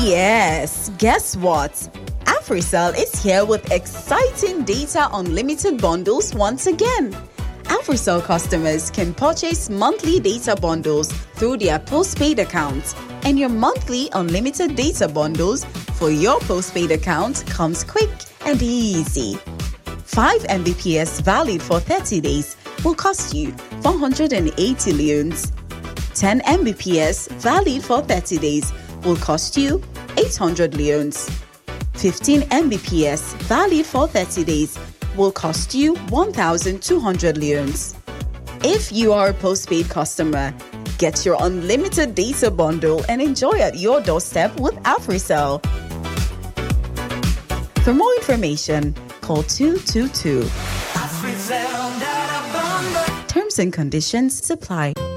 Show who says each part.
Speaker 1: Yes, guess what? AfriCell is here with exciting data unlimited bundles once again. AfriCell customers can purchase monthly data bundles through their postpaid account, and your monthly unlimited data bundles for your postpaid account comes quick and easy. 5 Mbps valid for 30 days will cost you 480 leones. 10 Mbps valid for 30 days will cost you 800 leones. 15 Mbps valid for 30 days will cost you 1,200 leones. If you are a postpaid customer, get your unlimited data bundle and enjoy at your doorstep with AfriCell. For more information, call 222. Terms and conditions apply.